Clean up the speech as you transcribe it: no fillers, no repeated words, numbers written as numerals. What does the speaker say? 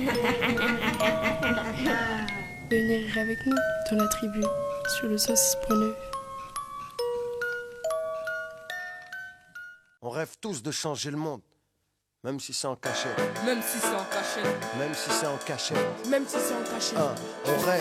Venez rire avec nous dans la tribu sur le 106.9. On rêve tous de changer le monde, même si c'est en cachette. Même si c'est en cachette. Même si c'est en cachette. Même si c'est en cachette. On rêve